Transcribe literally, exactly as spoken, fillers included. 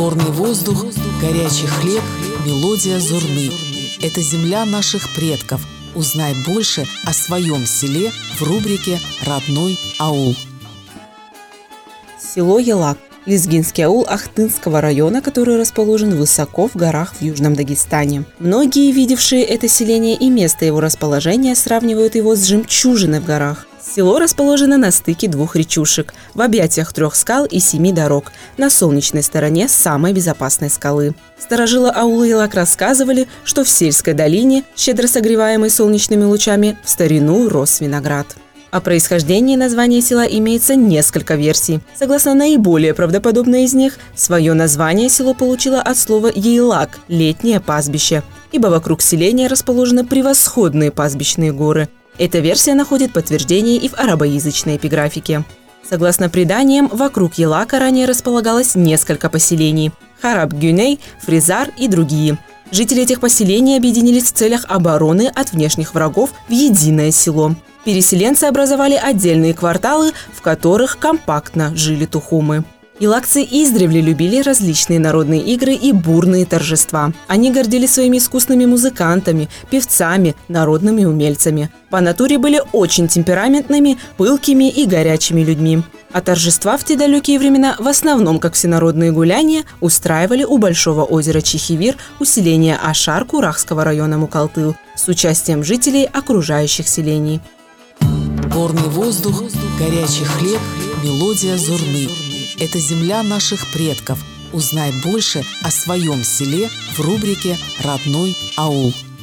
Горный воздух, горячий хлеб, мелодия зурны. Это земля наших предков. Узнай больше о своем селе в рубрике «Родной аул». Село Елак – лезгинский аул Ахтынского района, который расположен высоко в горах в Южном Дагестане. Многие, видевшие это селение и место его расположения, сравнивают его с жемчужиной в горах. Село расположено на стыке двух речушек, в объятиях трех скал и семи дорог, на солнечной стороне самой безопасной скалы. Старожилы аула Елак рассказывали, что в сельской долине, щедро согреваемой солнечными лучами, в старину рос виноград. О происхождении названия села имеется несколько версий. Согласно наиболее правдоподобной из них, свое название село получило от слова «ейлак» – летнее пастбище, ибо вокруг селения расположены превосходные пастбищные горы. Эта версия находит подтверждение и в арабоязычной эпиграфике. Согласно преданиям, вокруг Елака ранее располагалось несколько поселений – Хараб-Гюней, Фризар и другие. Жители этих поселений объединились в целях обороны от внешних врагов в единое село. Переселенцы образовали отдельные кварталы, в которых компактно жили тухумы. Елакцы издревле любили различные народные игры и бурные торжества. Они гордились своими искусными музыкантами, певцами, народными умельцами. По натуре были очень темпераментными, пылкими и горячими людьми. А торжества в те далекие времена, в основном как всенародные гуляния, устраивали у большого озера Чихивир у селения Ашар Курахского района Мукалтыл с участием жителей окружающих селений. Горный воздух, горячий хлеб, мелодия зурны. Это земля наших предков. Узнай больше о своем селе в рубрике «Родной аул».